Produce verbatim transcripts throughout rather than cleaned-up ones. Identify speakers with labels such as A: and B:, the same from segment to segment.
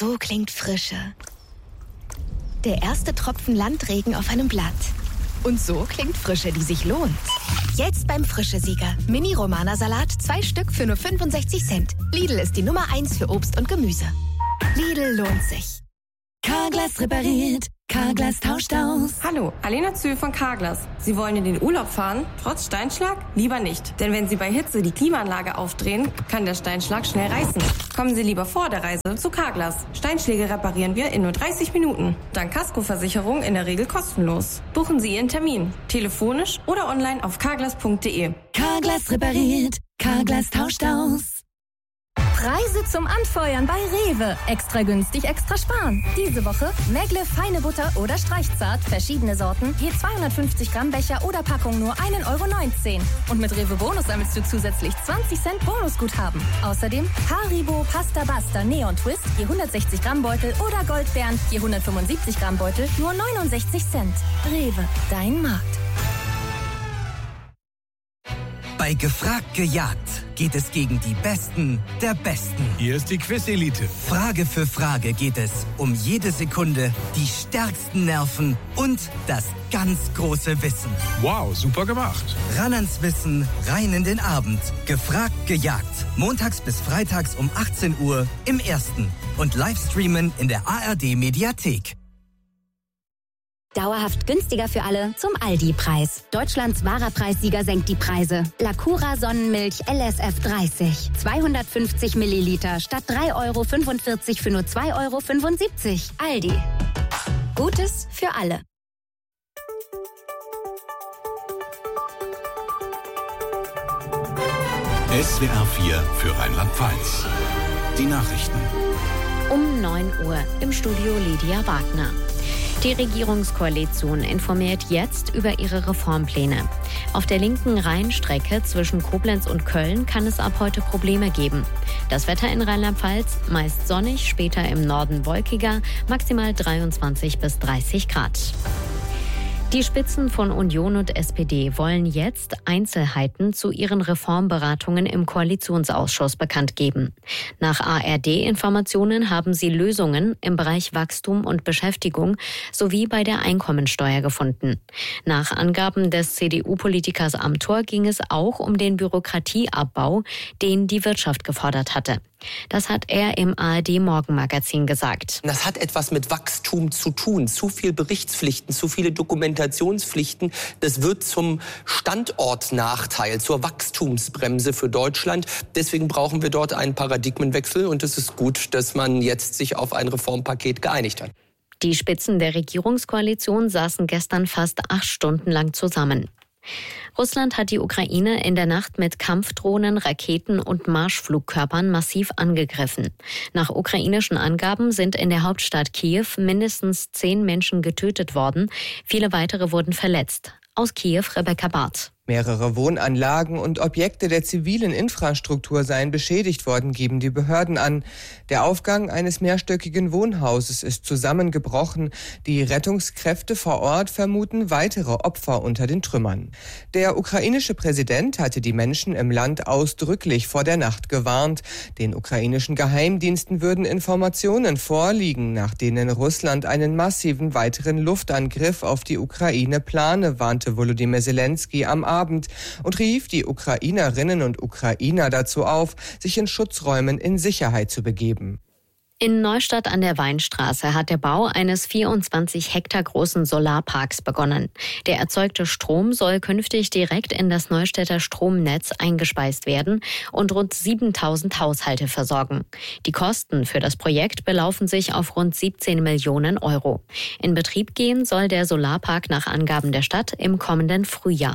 A: So klingt Frische. Der erste Tropfen Landregen auf einem Blatt. Und so klingt Frische, die sich lohnt. Jetzt beim Frische-Sieger. Mini-Romana-Salat, zwei Stück für nur fünfundsechzig Cent. Lidl ist die Nummer eins für Obst und Gemüse. Lidl lohnt sich.
B: Carglass repariert. Carglass tauscht aus.
C: Hallo, Alena Zühl von Carglass. Sie wollen in den Urlaub fahren, trotz Steinschlag? Lieber nicht. Denn wenn Sie bei Hitze die Klimaanlage aufdrehen, kann der Steinschlag schnell reißen. Kommen Sie lieber vor der Reise zu Carglass. Steinschläge reparieren wir in nur dreißig Minuten. Dank Kaskoversicherung in der Regel kostenlos. Buchen Sie Ihren Termin. Telefonisch oder online auf carglass punkt de.
B: Carglass repariert. Carglass tauscht aus.
D: Preise zum Anfeuern bei Rewe. Extra günstig, extra sparen. Diese Woche Megle feine Butter oder Streichzart, verschiedene Sorten, je zweihundertfünfzig Gramm Becher oder Packung nur ein Euro neunzehn. Und mit Rewe Bonus sammelst du zusätzlich zwanzig Cent Bonusguthaben. Außerdem Haribo Pasta Basta Neon Twist, je hundertsechzig Gramm Beutel oder Goldbeeren, je hundertfünfundsiebzig Gramm Beutel, nur neunundsechzig Cent. Rewe, dein Markt.
E: Bei Gefragt gejagt geht es gegen die Besten der Besten.
F: Hier ist die Quiz-Elite.
E: Frage für Frage geht es um jede Sekunde, die stärksten Nerven und das ganz große Wissen.
F: Wow, super gemacht.
E: Ran ans Wissen, rein in den Abend. Gefragt gejagt. Montags bis freitags um achtzehn Uhr im Ersten. Und Livestreamen in der A R D-Mediathek.
G: Dauerhaft günstiger für alle zum Aldi-Preis. Deutschlands wahrer Preissieger senkt die Preise. Lacura Sonnenmilch L S F dreißig. zweihundertfünfzig Milliliter statt drei Euro fünfundvierzig für nur zwei Euro fünfundsiebzig. Aldi. Gutes für alle.
F: S W R vier für Rheinland-Pfalz. Die Nachrichten.
H: Um neun Uhr im Studio Lydia Wagner. Die Regierungskoalition informiert jetzt über ihre Reformpläne. Auf der linken Rheinstrecke zwischen Koblenz und Köln kann es ab heute Probleme geben. Das Wetter in Rheinland-Pfalz meist sonnig, später im Norden wolkiger, maximal dreiundzwanzig bis dreißig Grad. Die Spitzen von Union und S P D wollen jetzt Einzelheiten zu ihren Reformberatungen im Koalitionsausschuss bekannt geben. Nach A R D-Informationen haben sie Lösungen im Bereich Wachstum und Beschäftigung sowie bei der Einkommensteuer gefunden. Nach Angaben des C D U-Politikers Amthor ging es auch um den Bürokratieabbau, den die Wirtschaft gefordert hatte. Das hat er im A R D-Morgenmagazin gesagt.
I: Das hat etwas mit Wachstum zu tun. Zu viel Berichtspflichten, zu viele Dokumentationspflichten. Das wird zum Standortnachteil, zur Wachstumsbremse für Deutschland. Deswegen brauchen wir dort einen Paradigmenwechsel. Und es ist gut, dass man jetzt sich auf ein Reformpaket geeinigt hat.
H: Die Spitzen der Regierungskoalition saßen gestern fast acht Stunden lang zusammen. Russland hat die Ukraine in der Nacht mit Kampfdrohnen, Raketen und Marschflugkörpern massiv angegriffen. Nach ukrainischen Angaben sind in der Hauptstadt Kiew mindestens zehn Menschen getötet worden. Viele weitere wurden verletzt. Aus Kiew Rebecca Barth.
J: Mehrere Wohnanlagen und Objekte der zivilen Infrastruktur seien beschädigt worden, geben die Behörden an. Der Aufgang eines mehrstöckigen Wohnhauses ist zusammengebrochen. Die Rettungskräfte vor Ort vermuten weitere Opfer unter den Trümmern. Der ukrainische Präsident hatte die Menschen im Land ausdrücklich vor der Nacht gewarnt. Den ukrainischen Geheimdiensten würden Informationen vorliegen, nach denen Russland einen massiven weiteren Luftangriff auf die Ukraine plane, warnte Volodymyr Zelensky am Abend und rief die Ukrainerinnen und Ukrainer dazu auf, sich in Schutzräumen in Sicherheit zu begeben.
H: In Neustadt an der Weinstraße hat der Bau eines vierundzwanzig Hektar großen Solarparks begonnen. Der erzeugte Strom soll künftig direkt in das Neustädter Stromnetz eingespeist werden und rund siebentausend Haushalte versorgen. Die Kosten für das Projekt belaufen sich auf rund siebzehn Millionen Euro. In Betrieb gehen soll der Solarpark nach Angaben der Stadt im kommenden Frühjahr.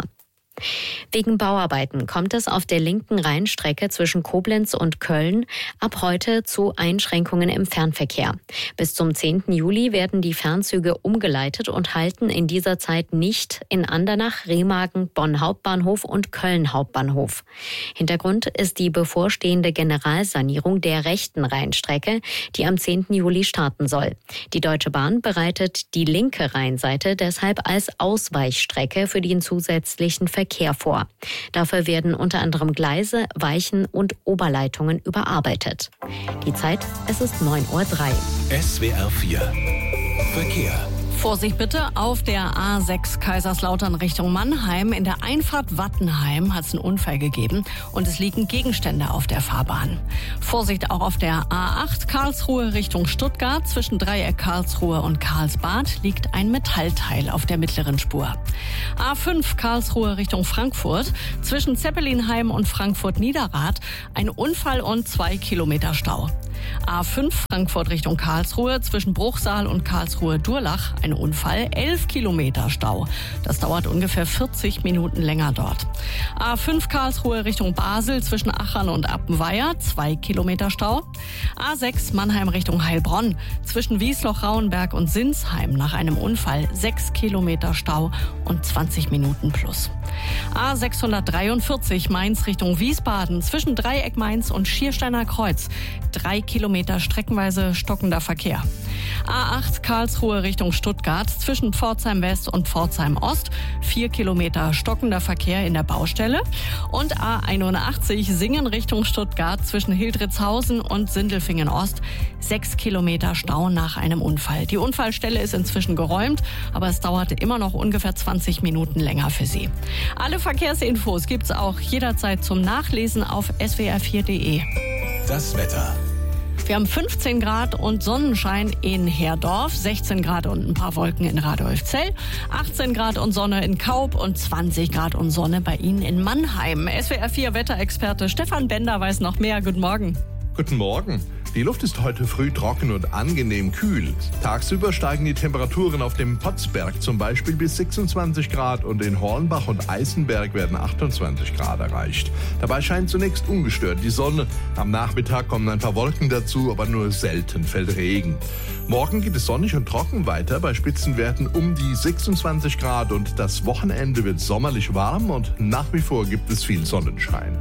H: Wegen Bauarbeiten kommt es auf der linken Rheinstrecke zwischen Koblenz und Köln ab heute zu Einschränkungen im Fernverkehr. Bis zum zehnten Juli werden die Fernzüge umgeleitet und halten in dieser Zeit nicht in Andernach, Remagen, Bonn Hauptbahnhof und Köln Hauptbahnhof. Hintergrund ist die bevorstehende Generalsanierung der rechten Rheinstrecke, die am zehnten Juli starten soll. Die Deutsche Bahn bereitet die linke Rheinseite deshalb als Ausweichstrecke für den zusätzlichen Verkehr Verkehr vor. Dafür werden unter anderem Gleise, Weichen und Oberleitungen überarbeitet. Die Zeit, es ist neun Uhr drei.
F: S W R vier Verkehr.
K: Vorsicht bitte auf der A sechs Kaiserslautern Richtung Mannheim. In der Einfahrt Wattenheim hat es einen Unfall gegeben und es liegen Gegenstände auf der Fahrbahn. Vorsicht auch auf der A acht Karlsruhe Richtung Stuttgart. Zwischen Dreieck Karlsruhe und Karlsbad liegt ein Metallteil auf der mittleren Spur. A fünf Karlsruhe Richtung Frankfurt. Zwischen Zeppelinheim und Frankfurt-Niederrad ein Unfall und zwei Kilometer Stau. A fünf Frankfurt Richtung Karlsruhe, zwischen Bruchsal und Karlsruhe-Durlach ein Unfall, elf Kilometer Stau. Das dauert ungefähr vierzig Minuten länger dort. A fünf Karlsruhe Richtung Basel, zwischen Achern und Appenweier, zwei Kilometer Stau. A sechs Mannheim Richtung Heilbronn, zwischen Wiesloch-Rauenberg und Sinsheim nach einem Unfall, sechs Kilometer Stau und zwanzig Minuten plus. A sechshundertdreiundvierzig Mainz Richtung Wiesbaden, zwischen Dreieck Mainz und Schiersteiner Kreuz, drei Kilometer streckenweise stockender Verkehr. A acht Karlsruhe Richtung Stuttgart, zwischen Pforzheim West und Pforzheim Ost, vier Kilometer stockender Verkehr in der Baustelle. Und A einundachtzig Singen Richtung Stuttgart, zwischen Hildritzhausen und Sindelfingen Ost, sechs Kilometer Stau nach einem Unfall. Die Unfallstelle ist inzwischen geräumt, aber es dauerte immer noch ungefähr zwanzig Minuten länger für Sie. Alle Verkehrsinfos gibt's auch jederzeit zum Nachlesen auf S W R vier Punkt de.
F: Das Wetter.
K: Wir haben fünfzehn Grad und Sonnenschein in Herdorf, sechzehn Grad und ein paar Wolken in Radolfzell, achtzehn Grad und Sonne in Kaub und zwanzig Grad und Sonne bei Ihnen in Mannheim. S W R vier Wetterexperte Stefan Bender weiß noch mehr. Guten Morgen.
L: Guten Morgen. Die Luft ist heute früh trocken und angenehm kühl. Tagsüber steigen die Temperaturen auf dem Potzberg zum Beispiel bis sechsundzwanzig Grad und in Hornbach und Eisenberg werden achtundzwanzig Grad erreicht. Dabei scheint zunächst ungestört die Sonne. Am Nachmittag kommen ein paar Wolken dazu, aber nur selten fällt Regen. Morgen geht es sonnig und trocken weiter bei Spitzenwerten um die sechsundzwanzig Grad und das Wochenende wird sommerlich warm und nach wie vor gibt es viel Sonnenschein.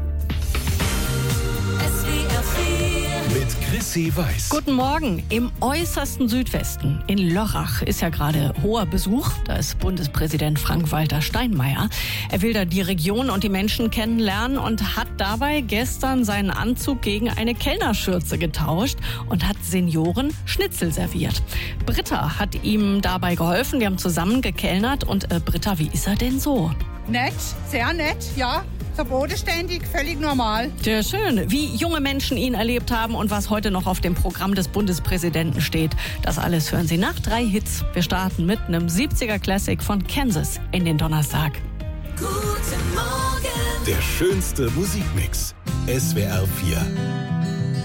F: Mit Chrissy Weiß.
K: Guten Morgen. Im äußersten Südwesten, in Lörrach, ist ja gerade hoher Besuch. Da ist Bundespräsident Frank-Walter Steinmeier. Er will da die Region und die Menschen kennenlernen und hat dabei gestern seinen Anzug gegen eine Kellnerschürze getauscht und hat Senioren Schnitzel serviert. Britta hat ihm dabei geholfen. Die haben zusammen gekellnert. Und äh, Britta, wie ist er denn so?
M: Nett, sehr nett, ja. So bodenständig, völlig normal.
K: Sehr schön. Wie junge Menschen ihn erlebt haben und was heute noch auf dem Programm des Bundespräsidenten steht, das alles hören Sie nach drei Hits. Wir starten mit einem siebziger Classic von Kansas in den Donnerstag.
B: Guten Morgen.
F: Der schönste Musikmix. S W R vier.